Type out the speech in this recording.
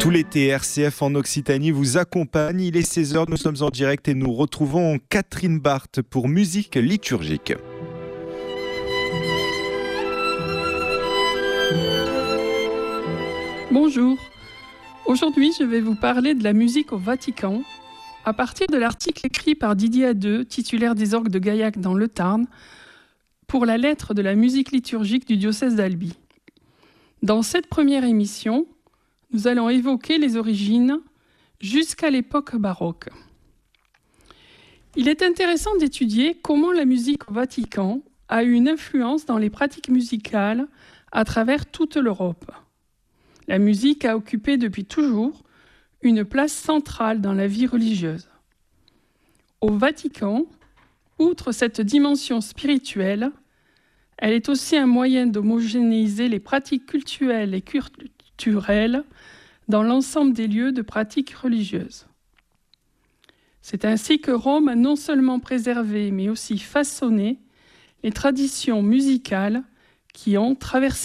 Tout l'été, RCF en Occitanie vous accompagne. Il est 16h, nous sommes en direct et nous retrouvons Catherine Barthes pour Musique liturgique. Bonjour, aujourd'hui je vais vous parler de la musique au Vatican à partir de l'article écrit par Didier Hadeux, titulaire des orgues de Gaillac dans le Tarn, pour la lettre de la musique liturgique du diocèse d'Albi. Dans cette première émission, nous allons évoquer les origines jusqu'à l'époque baroque. Il est intéressant d'étudier comment la musique au Vatican a eu une influence dans les pratiques musicales à travers toute l'Europe. La musique a occupé depuis toujours une place centrale dans la vie religieuse. Au Vatican, outre cette dimension spirituelle, elle est aussi un moyen d'homogénéiser les pratiques cultuelles et culturelles dans l'ensemble des lieux de pratiques religieuses. C'est ainsi que Rome a non seulement préservé, mais aussi façonné les traditions musicales qui ont traversé